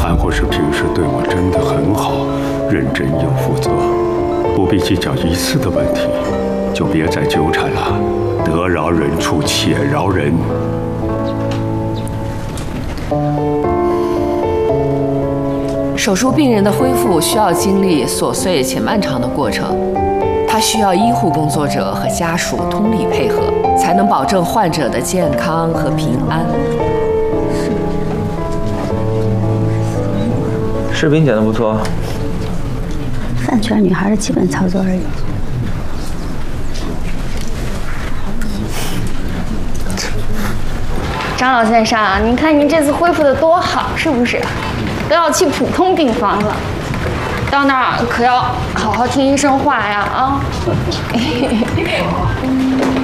韩护士平时对我真的很好，认真又负责，不必计较一次的问题，就别再纠缠了。得饶人处且饶人。 手术病人的恢复需要经历琐碎且漫长的过程，它需要医护工作者和家属通力配合，才能保证患者的健康和平安。 视频剪得不错， 饭圈女孩的基本操作而已。 张老先生，您看您这次恢复的多好，是不是？都要去普通病房了，到那儿可要好好听医生话呀啊！